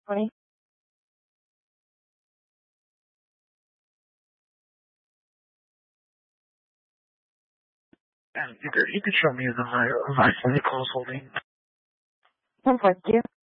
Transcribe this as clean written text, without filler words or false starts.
20. And you could show me the my phone calls holding. 10.2.